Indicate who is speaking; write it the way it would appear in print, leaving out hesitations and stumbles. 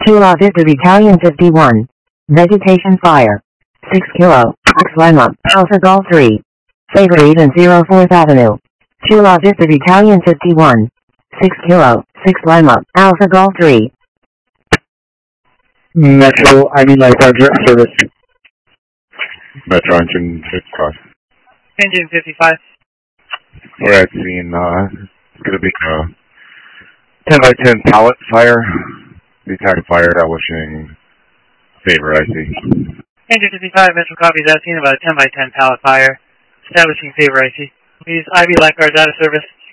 Speaker 1: Chula Vista Battalion 51. Vegetation fire. 6 Kilo, X Lima, Alpha Golf 3. Favorite and 04th Avenue. Chula Vista Battalion 51. 6 Kilo, 6 Lima, Alpha Golf 3.
Speaker 2: Metro Ivy Lifeguard Direct Service.
Speaker 3: Metro Engine 55.
Speaker 4: Engine 55.
Speaker 3: We're seeing, it's going to be a 10 by 10 pallet fire. The attack fire establishing favor IC.
Speaker 4: Engine 55, Metro copies that scene about a 10 by 10 pallet fire, establishing favor IC. Please, Ivy Lifeguards out of service.